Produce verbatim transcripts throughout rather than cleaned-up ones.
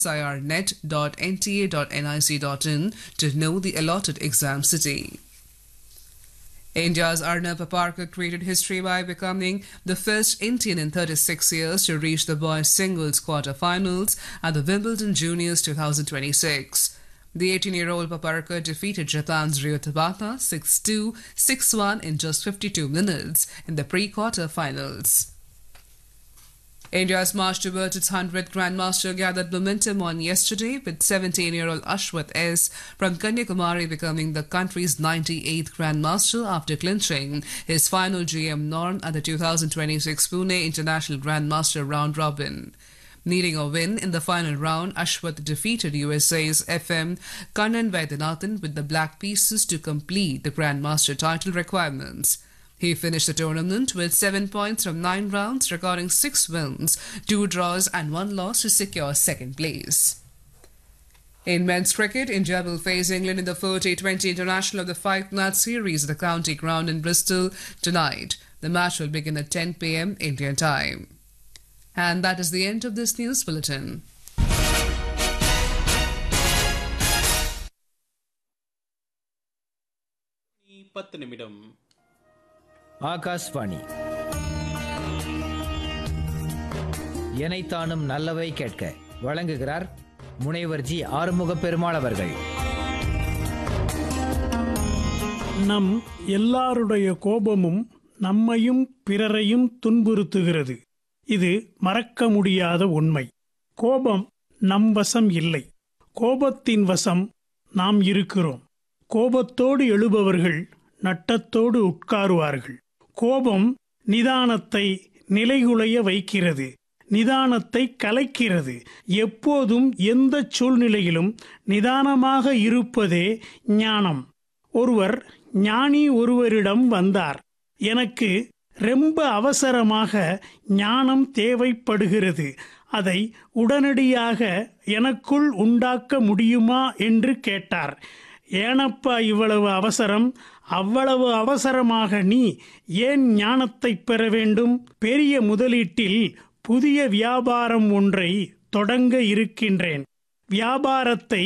I R net dot N T A dot N I C dot in to know the allotted exam city. India's Arnab Paparkar created history by becoming the first Indian in thirty-six years to reach the boys singles quarter-finals at the Wimbledon Juniors twenty twenty-six. The eighteen-year-old Paparkar defeated Japan's Ryo Tabata six two, six one in just fifty-two minutes in the pre-quarter-finals. India's march towards its one hundredth Grandmaster gathered momentum on yesterday, with seventeen-year-old Ashwath S. from Kanyakumari becoming the country's ninety-eighth Grandmaster after clinching his final G M norm at the two thousand twenty-six Pune International Grandmaster Round Robin. Needing a win in the final round, Ashwath defeated U S A's F M Kannan Vaidyanathan with the black pieces to complete the Grandmaster title requirements. He finished the tournament with seven points from nine rounds, recording six wins, two draws and one loss to secure second place. In men's cricket, India will face England in the four T twenty International of the five-match series at the County Ground in Bristol tonight. The match will begin at ten p m Indian time. And that is the end of this news bulletin. பத்து நிமிடம். ஆகாஷ்வாணி எனைத்தானும் நல்லவை கேட்க வழங்குகிறார் முனைவர் G ஆறுமுக பெருமாள் அவர்கள். நம் எல்லாருடைய கோபமும் நம்மையும் பிறரையும் துன்புறுத்துகிறது. இது மறக்க முடியாத உண்மை. கோபம் நம் வசம் இல்லை. கோபத்தின் வசம் நாம் இருக்கிறோம். கோபத்தோடு எழுபவர்கள் நட்டத்தோடு உட்காருவார்கள். கோபம் நிதானத்தை நிலைகுலைய வைக்கிறது. நிதானத்தை கலைக்கிறது. எப்போதும் எந்த சூழ்நிலையிலும் நிதானமாக இருப்பதே ஞானம். ஒருவர் ஞானி ஒருவரிடம் வந்தார். எனக்கு ரொம்ப அவசரமாக ஞானம் தேவைப்படுகிறது. அதை உடனடியாக எனக்குள் உண்டாக்க முடியுமா என்று கேட்டார். ஏனப்பா இவ்வளவு அவசரம்? அவ்வளவு அவசரமாக நீ ஏன் ஞானத்தை பெற வேண்டும்? பெரிய முதலீட்டில் புதிய வியாபாரம் ஒன்றை தொடங்க இருக்கின்றேன். வியாபாரத்தை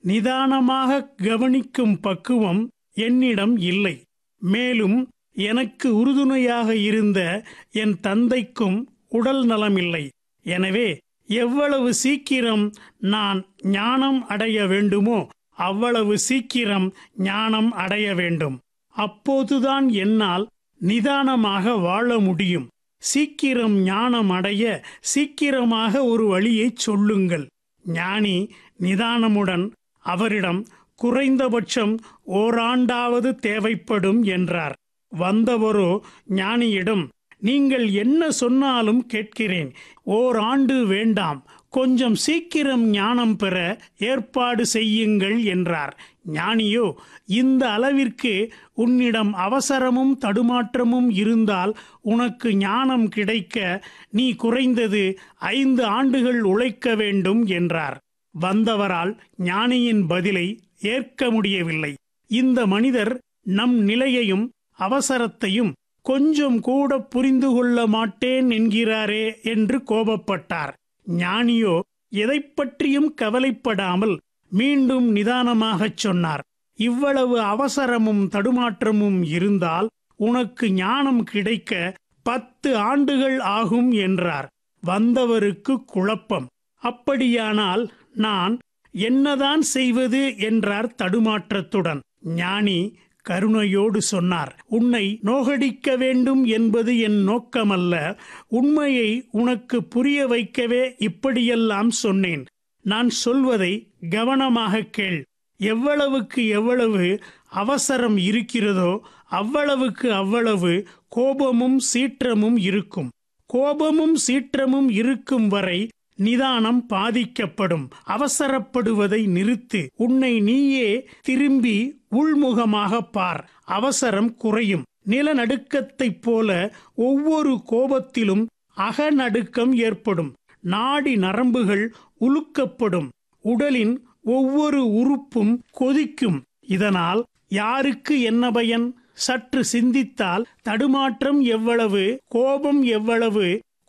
நிதானமாக கவனிக்கும் பக்குவம் என்னிடம் இல்லை. மேலும் எனக்கு உறுதுணையாக இருந்த என் தந்தைக்கும் உடல் நலமில்லை. எனவே எவ்வளவு சீக்கிரம் நான் ஞானம் அடைய வேண்டுமோ அவ்வளவு சீக்கிரம் ஞானம் அடைய வேண்டும். அப்போதுதான் என்னால் நிதானமாக வாழ முடியும். சீக்கிரம் ஞானம் அடைய சீக்கிரமாக ஒரு வழியை சொல்லுங்கள். ஞானி நிதானமுடன் அவரிடம் குறைந்தபட்சம் ஓராண்டாவது தேவைப்படும் என்றார். வந்தவரோ ஞானியிடம், நீங்கள் என்ன சொன்னாலும் கேட்கிறேன். ஓராண்டு வேண்டாம், கொஞ்சம் சீக்கிரம் ஞானம் பெற ஏற்பாடு செய்யுங்கள் என்றார். ஞானியோ, இந்த அளவிற்கு உன்னிடம் அவசரமும் தடுமாற்றமும் இருந்தால் உனக்கு ஞானம் கிடைக்க நீ குறைந்தது ஐந்து ஆண்டுகள் உழைக்க வேண்டும் என்றார். வந்தவரால் ஞானியின் பதிலை ஏற்க முடியவில்லை. இந்த மனிதர் நம் நிலையையும் அவசரத்தையும் கொஞ்சம் கூட புரிந்து கொள்ள மாட்டேன் என்கிறாரே என்று கோபப்பட்டார். ஞானியோ எதை பற்றியும் கவலைப்படாமல் மீண்டும் நிதானமாகச் சொன்னார். இவ்வளவு அவசரமும் தடுமாற்றமும் இருந்தால் உனக்கு ஞானம் கிடைக்க பத்து ஆண்டுகள் ஆகும் என்றார். வந்தவருக்கு குழப்பம். அப்படியானால் நான் என்னதான் செய்வது என்றார் தடுமாற்றத்துடன். ஞானி கருணையோடு சொன்னார், உன்னை நோகடிக்க வேண்டும் என்பது என் நோக்கமல்ல. உண்மையை உனக்கு புரிய வைக்கவே இப்படியெல்லாம் சொன்னேன். நான் சொல்வதை கவனமாக கேள். எவ்வளவுக்கு எவ்வளவு அவசரம் இருக்கிறதோ அவ்வளவுக்கு அவ்வளவு கோபமும் சீற்றமும் இருக்கும். கோபமும் சீற்றமும் இருக்கும் வரை நிதானம் பாதிக்கப்படும். அவசரப்படுவதை நிறுத்து. உன்னை நீயே திரும்பி உள்முகமாக பார். அவசரம் குறையும். நிலநடுக்கத்தைப் போல ஒவ்வொரு கோபத்திலும் அகநடுக்கம் ஏற்படும். நாடி நரம்புகள் உலுக்கப்படும். உடலின் ஒவ்வொரு உறுப்பும் கொதிக்கும். இதனால் யாருக்கு என்ன பயன்? சற்று சிந்தித்தால் தடுமாற்றம் எவ்வளவு, கோபம் எவ்வளவு,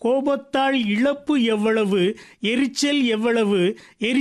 கோபத்தால் இழப்பு எவ்வளவு, எரிச்சல் எவ்வளவு, எரி